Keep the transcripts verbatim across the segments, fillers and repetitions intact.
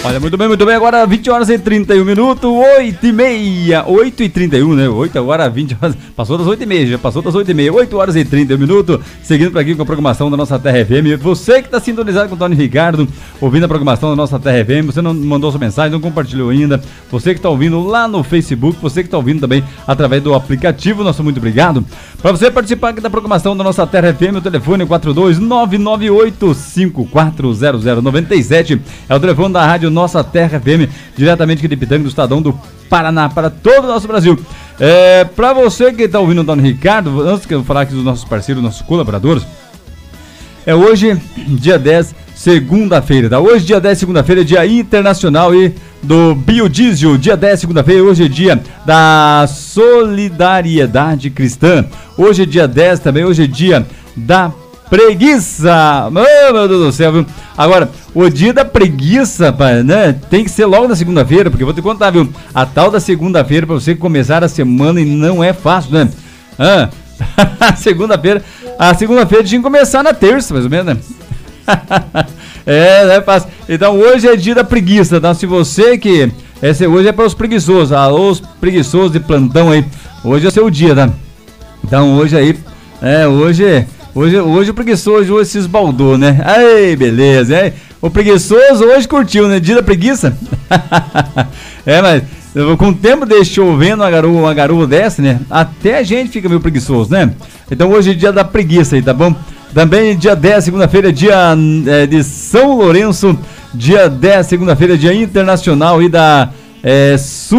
Olha, muito bem, muito bem, agora vinte horas e trinta e um minutos, oito e meia, oito e trinta e um, né, oito agora vinte horas, passou das oito e meia, já passou das oito e meia, oito horas e trinta e um minutos, seguindo por aqui com a programação da nossa Terra F M, você que está sintonizado com o Tony Ricardo, ouvindo a programação da nossa Terra F M, você não mandou sua mensagem, não compartilhou ainda, você que está ouvindo lá no Facebook, você que está ouvindo também através do aplicativo, nosso muito obrigado. Para você participar aqui da programação da nossa Terra F M, o telefone é quatro dois nove nove oito cinco quatro zero zero nove sete, é o telefone da rádio Nossa Terra F M, diretamente aqui de Pitanga, do Estadão do Paraná, para todo o nosso Brasil. É, para você que está ouvindo o Dona Ricardo, antes que eu falar aqui dos nossos parceiros, nossos colaboradores, é hoje, dia dez, segunda-feira, tá? Hoje, dia dez, segunda-feira, é dia internacional e do biodiesel. Dia dez, segunda-feira, hoje é dia da solidariedade cristã. Hoje é dia dez também, hoje é dia da preguiça. Oh, meu Deus do céu, viu? Agora, o dia da preguiça, pai, né? Tem que ser logo na segunda-feira, porque eu vou te contar, viu? A tal da segunda-feira para você começar a semana e não é fácil, né? Ah, segunda-feira, a segunda-feira tinha que começar na terça, mais ou menos, né? É, não é fácil. Então hoje é dia da preguiça, tá? Se você que... Esse, hoje é para os preguiçosos, alô, os preguiçosos de plantão aí. Hoje é seu dia, tá? Então hoje aí, é, hoje... Hoje, hoje o preguiçoso hoje se esbaldou, né? Ai, beleza, é. O preguiçoso hoje curtiu, né? Dia da preguiça. É, mas com o tempo de chovendo uma garoa, uma garoa dessa, né? Até a gente fica meio preguiçoso, né? Então hoje é dia da preguiça aí, tá bom? Também dia dez, segunda-feira, dia é, de São Lourenço. Dia dez, segunda-feira, dia internacional e da é,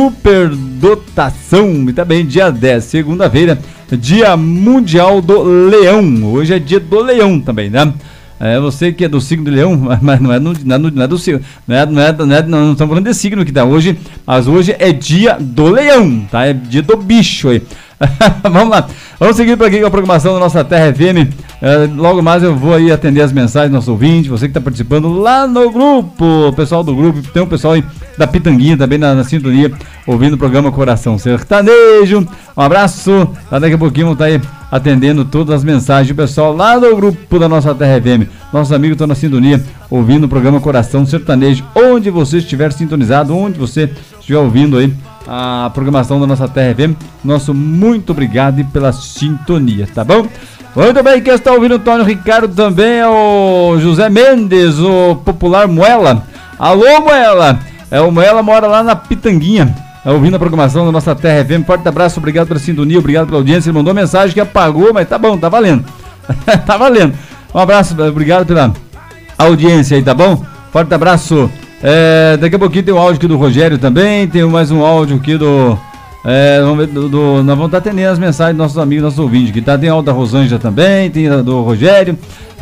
superdotação. E também dia dez, segunda-feira, dia mundial do leão. Hoje é dia do leão também, né? É, você que é do signo do leão, mas não é, no, não é, no, não é do signo, não é, não é, não é, não estamos falando de signo que tá hoje, mas hoje é dia do leão, tá? É dia do bicho aí. Vamos lá, vamos seguir por aqui com a programação da nossa Terra F M. É, logo mais eu vou aí atender as mensagens do nosso ouvinte, você que está participando lá no grupo, o pessoal do grupo, tem um pessoal aí da Pitanguinha também na, na sintonia, ouvindo o programa Coração Sertanejo. Um abraço, daqui a pouquinho vão estar aí atendendo todas as mensagens do pessoal lá no grupo da nossa Terra F M. Nossos amigos estão na sintonia, ouvindo o programa Coração Sertanejo, onde você estiver sintonizado, onde você estiver ouvindo aí a programação da nossa Terra F M. Nosso muito obrigado e pela sintonia, tá bom? Muito bem, quem está ouvindo o Tony Ricardo também é o José Mendes, o popular Moela. Alô, Moela! É, o Moela mora lá na Pitanguinha, é, ouvindo a programação da nossa Terra F M. Forte abraço, obrigado pela sintonia, obrigado pela audiência. Ele mandou mensagem que apagou, mas tá bom, tá valendo. Tá valendo. Um abraço, obrigado pela audiência aí, tá bom? Forte abraço. É, daqui a pouquinho tem um áudio aqui do Rogério também, tem mais um áudio aqui do... É, vamos ver, do, do, nós vamos estar atendendo as mensagens dos nossos amigos, nossos ouvintes aqui, tá? Tem áudio da Rosângela também, tem do Rogério.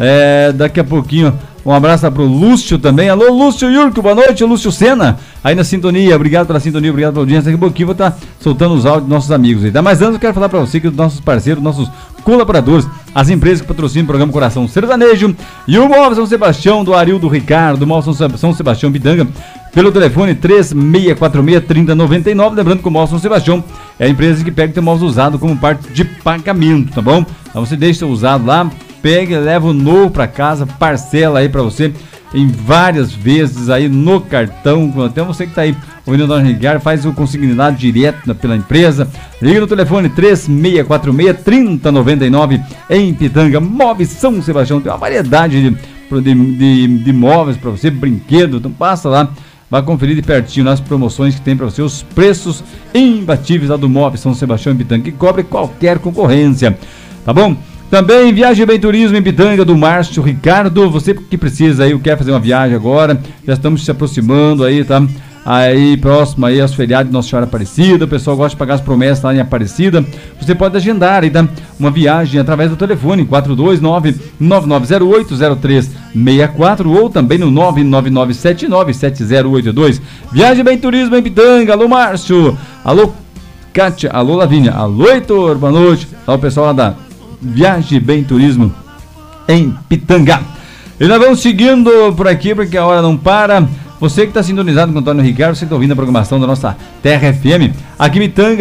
É, daqui a pouquinho, um abraço pro Lúcio também. Alô, Lúcio Yurko, boa noite, Lúcio Sena, aí na sintonia, obrigado pela sintonia, obrigado pela audiência. Daqui a pouquinho vou estar soltando os áudios dos nossos amigos aí, tá? Mas antes eu quero falar para você que os nossos parceiros, nossos colaboradores, as empresas que patrocinam o programa Coração Sertanejo e o Móvel São Sebastião, do Arildo Ricardo, o Móvel São Sebastião Pitanga, pelo telefone três seis quatro seis, três zero nove nove. Lembrando que o Móvel São Sebastião é a empresa que pega o teu móvel usado como parte de pagamento, tá bom? Então você deixa o usado lá, pega e leva o novo para casa, parcela aí para você em várias vezes aí no cartão. Então você que tá aí ouvindo o Dona Ricardo, faz o consignado direto pela empresa, liga no telefone três seis quatro seis, três zero nove nove em Pitanga. Móveis São Sebastião, tem uma variedade de, de, de, de móveis para você, brinquedo, então passa lá, vai conferir de pertinho nas promoções que tem para você, os preços imbatíveis lá do Móveis São Sebastião em Pitanga, que cobre qualquer concorrência, tá bom? Também Viagem Bem Turismo em Pitanga, do Márcio Ricardo. Você que precisa aí, quer fazer uma viagem agora, já estamos se aproximando aí, tá? Aí próximo aí aos feriados de Nossa Senhora Aparecida, o pessoal gosta de pagar as promessas lá em Aparecida. Você pode agendar aí, tá? Uma viagem através do telefone quatro dois nove, nove nove zero oito, zero três seis quatro ou também no nove nove nove sete nove, sete zero oito dois. Viagem Bem Turismo em Pitanga. Alô, Márcio. Alô, Kátia. Alô, Lavínia. Alô, Heitor. Boa noite. Alô, pessoal lá da Viagem Bem Turismo em Pitanga. E nós vamos seguindo por aqui porque a hora não para. Você que está sintonizado com o Antônio Ricardo, você que está ouvindo a programação da nossa Terra F M. Aqui em Pitanga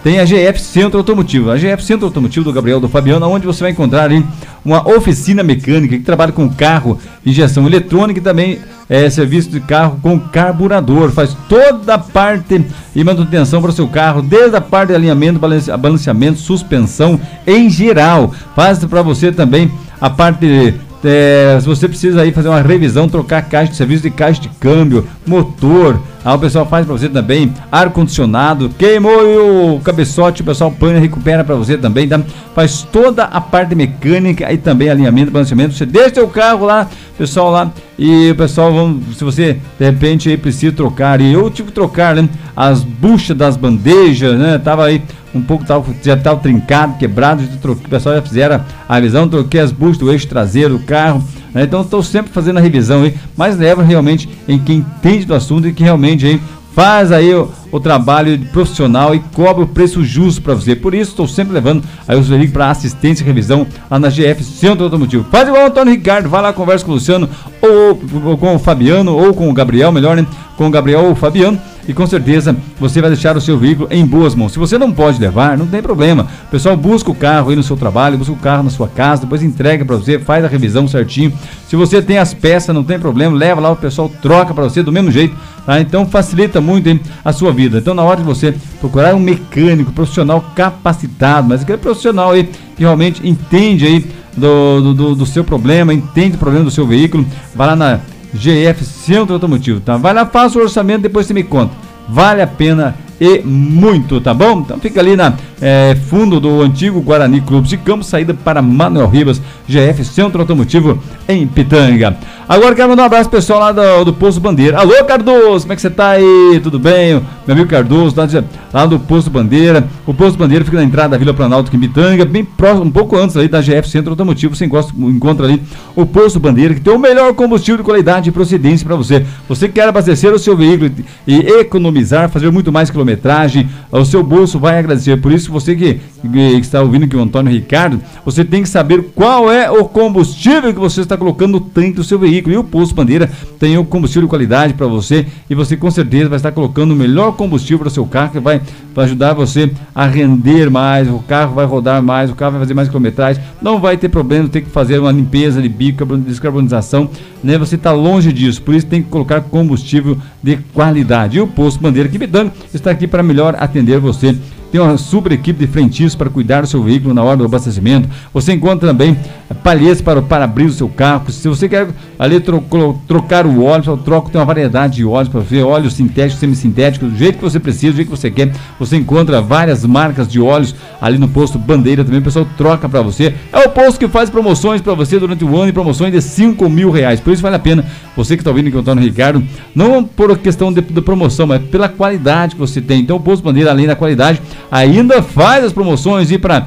tem a G F Centro Automotivo. A G F Centro Automotivo do Gabriel, do Fabiano, onde você vai encontrar aí uma oficina mecânica que trabalha com carro, injeção eletrônica e também é, serviço de carro com carburador. Faz toda a parte e manutenção para o seu carro, desde a parte de alinhamento, balance, balanceamento, suspensão em geral. Faz para você também a parte de É, se você precisa aí fazer uma revisão, trocar caixa de serviço de caixa de câmbio, motor, aí o pessoal faz para você também, ar-condicionado, queimou o cabeçote, o pessoal põe e recupera para você também, tá? Faz toda a parte mecânica e também alinhamento, balanceamento. Você deixa seu carro lá, pessoal lá, e o pessoal, vão, se você de repente aí precisa trocar, e eu tive que trocar, né, as buchas das bandejas, né, tava aí um pouco, tava, já estava trincado, quebrado, troquei, o pessoal já fizeram a revisão, troquei as buchas do eixo traseiro do carro, né, então estou sempre fazendo a revisão aí, mas leva realmente em quem entende do assunto e que realmente aí faz aí o, o trabalho profissional e cobra o preço justo para você. Por isso estou sempre levando aí os veículos para assistência e revisão lá na G F Centro Automotivo. Faz igual o Antônio Ricardo, vai lá, conversa com o Luciano ou, ou com o Fabiano ou com o Gabriel, melhor, né? Com o Gabriel ou o Fabiano, e com certeza você vai deixar o seu veículo em boas mãos. Se você não pode levar, não tem problema. O pessoal busca o carro aí no seu trabalho, busca o carro na sua casa, depois entrega para você, faz a revisão certinho. Se você tem as peças, não tem problema, leva lá, o pessoal troca para você do mesmo jeito, tá? Então facilita muito, hein, a sua vida. Então na hora de você procurar um mecânico profissional capacitado, mas aquele profissional aí que realmente entende aí do, do, do seu problema, entende o problema do seu veículo, vai lá na G F Centro Automotivo, tá? Vai lá, faça o orçamento, depois você me conta. Vale a pena e muito, tá bom? Então fica ali na é, fundo do antigo Guarani Clube de Campos, saída para Manuel Ribas, G F Centro Automotivo em Pitanga. Agora quero mandar um abraço pessoal lá do, do Posto Bandeira. Alô, Cardoso, como é que você tá aí? Tudo bem? Meu amigo Cardoso, lá, de, lá do Posto Bandeira. O Posto Bandeira fica na entrada da Vila Planalto, aqui em Pitanga, bem próximo, um pouco antes ali da G F Centro Automotivo. Você encontra, encontra ali o Posto Bandeira, que tem o melhor combustível de qualidade e procedência para você. Você quer abastecer o seu veículo e economizar, fazer muito mais quilômetragem, o seu bolso vai agradecer. Por isso, você que, que está ouvindo aqui o Antônio Ricardo, você tem que saber qual é o combustível que você está colocando no tanque do seu veículo. E o Posto Bandeira tem o combustível de qualidade para você, e você com certeza vai estar colocando o melhor combustível para o seu carro, que vai, vai ajudar você a render mais, o carro vai rodar mais, o carro vai fazer mais quilometragem, não vai ter problema de ter que fazer uma limpeza de bico, descarbonização, né? Você está longe disso, por isso tem que colocar combustível de qualidade. E o Posto Bandeira aqui Pitanga está aqui para melhor atender você. Tem uma super equipe de frentistas para cuidar do seu veículo na hora do abastecimento. Você encontra também palhetes para o para-brisa do seu carro. Se você quer ali tro trocar o óleo, troca, tem uma variedade de óleos para você, óleo sintético, semissintético, do jeito que você precisa, do jeito que você quer. Você encontra várias marcas de óleos ali no Posto Bandeira também, o pessoal troca para você. É o posto que faz promoções para você durante o ano, e promoções de cinco mil reais. Por isso vale a pena, você que está ouvindo aqui o Antônio Ricardo, não por questão de, de promoção, mas pela qualidade que você tem. Então o Posto Bandeira, além da qualidade, ainda faz as promoções e para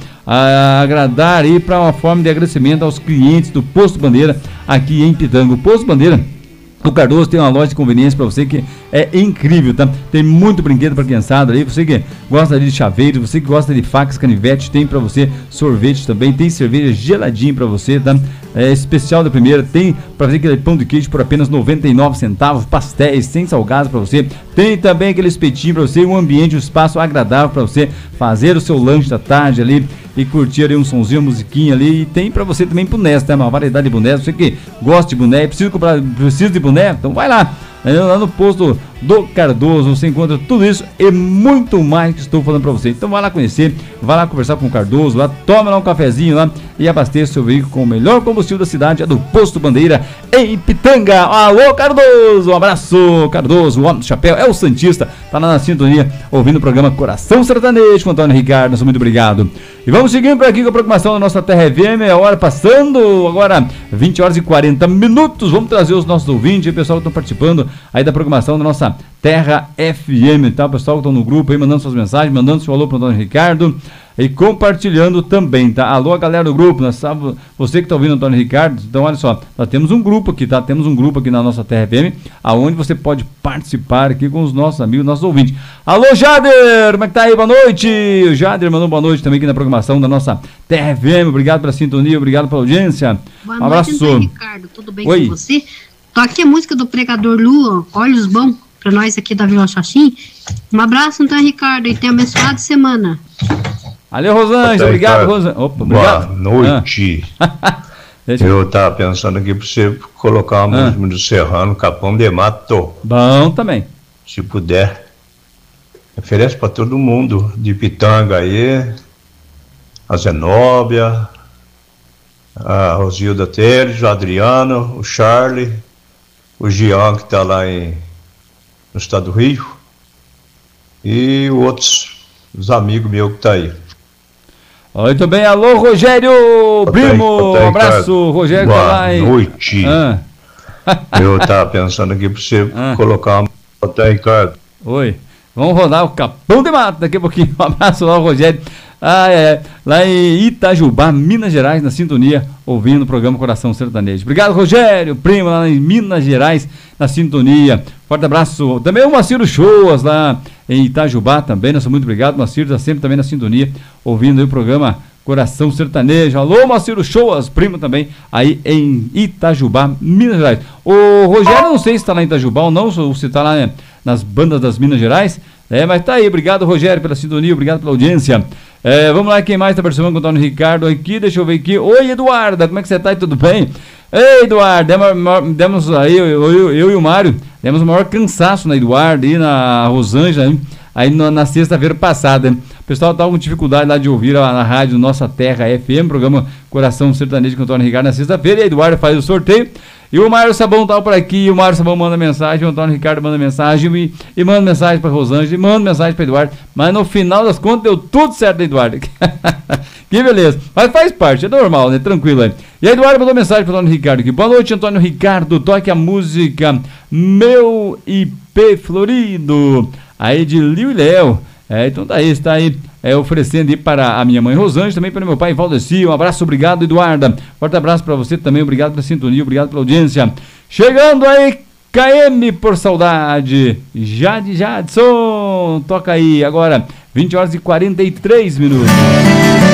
agradar e para uma forma de agradecimento aos clientes do Posto Bandeira aqui em Pitanga. O Posto Bandeira, o Cardoso, tem uma loja de conveniência para você que é incrível, tá? Tem muito brinquedo para criançada aí, você que gosta de chaveiro, você que gosta de facas, canivete, tem para você sorvete também, tem cerveja geladinha para você, tá? É especial da primeira, tem para fazer aquele pão de queijo por apenas noventa e nove centavos, pastéis sem salgados para você, tem também aquele espetinho para você, um ambiente, um espaço agradável para você fazer o seu lanche da tarde ali e curtir ali um sonzinho, uma musiquinha ali, e tem para você também bonés, tá? Uma variedade de bonés, você que gosta de boné, precisa comprar, precisa de boné, então vai lá. Lá no Posto do Cardoso você encontra tudo isso e muito mais que estou falando para você. Então vai lá conhecer, vai lá conversar com o Cardoso, lá, toma lá um cafezinho lá e abasteça seu veículo com o melhor combustível da cidade, é do Posto Bandeira em Pitanga. Alô, Cardoso, um abraço, Cardoso, o homem do chapéu, é o Santista, tá lá na sintonia, ouvindo o programa Coração Sertanejo com Antônio Ricardo, muito obrigado. E vamos seguindo por aqui com a programação da nossa Terra F M, a hora passando, agora vinte horas e quarenta minutos, vamos trazer os nossos ouvintes, o pessoal que estão participando aí da programação da nossa Terra F M, tá? O pessoal que estão no grupo aí, mandando suas mensagens, mandando seu alô para o Antônio Ricardo e compartilhando também, tá? Alô, galera do grupo, nós sabe, você que está ouvindo o Antônio Ricardo, então olha só, nós temos um grupo aqui, tá? Temos um grupo aqui na nossa Terra F M, aonde você pode participar aqui com os nossos amigos, nossos ouvintes. Alô, Jader, como é que tá aí? Boa noite! O Jader mandou boa noite também aqui na programação da nossa Terra F M, obrigado pela sintonia, obrigado pela audiência. Boa um abraço. Noite, Antônio Ricardo, tudo bem Oi. com você? Tô aqui a música do Pregador Lua, Olhos Bons. para nós aqui da Vila Xaxim. Um abraço, então, Ricardo, e tenha abençoado semana. Valeu, Rosângela, obrigado, Rosângela. Opa, obrigado. Boa noite. Ah. Eu tava pensando aqui pra você colocar uma música ah. do Serrano, Capão de Mato. Bom também. Se puder. Oferece pra todo mundo, de Pitanga aí, a Zenóbia, a Rosilda Teles, o Adriano, o Charlie, o Jean, que tá lá em, no estado do Rio, e outros, os amigos meus que tá aí. Muito bem, alô Rogério, Bota primo, aí, um abraço, cara. Rogério. Boa tá lá em... noite. Ah. Eu tava pensando aqui pra você ah. colocar uma... Bota aí, Ricardo. Oi, vamos rodar o Capão de Mato daqui a pouquinho. Um abraço lá, Rogério. Ah, é, lá em Itajubá, Minas Gerais, na sintonia, ouvindo o programa Coração Sertanejo. Obrigado, Rogério, primo, lá em Minas Gerais, na sintonia. Forte abraço. Também o Maciro Shoas, lá em Itajubá também. Nosso muito obrigado, Maciro, está sempre também na sintonia, ouvindo aí o programa Coração Sertanejo. Alô, Maciro Shoas, primo também, aí em Itajubá, Minas Gerais. O Rogério, não sei se está lá em Itajubá ou não, ou se está lá, né, nas bandas das Minas Gerais. É, mas tá aí, obrigado, Rogério, pela sintonia, obrigado pela audiência. É, vamos lá, quem mais está participando com o Antônio Ricardo aqui, deixa eu ver aqui. Oi, Eduarda, como é que você tá? Tudo bem? Ei, Eduardo, demos, demos aí, eu, eu, eu e o Mário, demos o maior cansaço na Eduardo e na Rosângela, hein? Aí na, na sexta-feira passada. Hein? O pessoal estava com dificuldade lá de ouvir a, na rádio Nossa Terra F M, programa Coração Sertanejo com o Antônio Ricardo na sexta-feira, e a Eduardo faz o sorteio. E o Mário Sabão tá por aqui, o Mário Sabão manda mensagem, o Antônio Ricardo manda mensagem, e, e manda mensagem para Rosângela, e manda mensagem para Eduardo, mas no final das contas deu tudo certo, Eduardo. Que beleza, mas faz parte, é normal, né, tranquilo aí. E a Eduardo mandou mensagem para o Antônio Ricardo aqui. Boa noite, Antônio Ricardo, toque a música Meu I P Florido, aí de Liu e Léo. É, então daí, está aí é, oferecendo aí para a minha mãe Rosângela, também para meu pai Valdeci. Um abraço, obrigado, Eduarda. Forte abraço para você também, obrigado pela sintonia, obrigado pela audiência. Chegando aí, K M por saudade, Jade Jadson, toca aí agora, vinte horas e quarenta e três minutos.